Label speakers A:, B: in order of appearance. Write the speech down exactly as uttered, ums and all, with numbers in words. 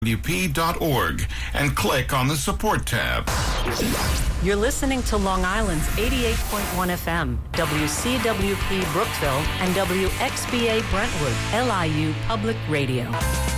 A: W P dot org and click on the support tab.
B: You're listening to Long Island's eighty-eight point one F M, W C W P Brookville, and W X B A Brentwood, L I U Public Radio.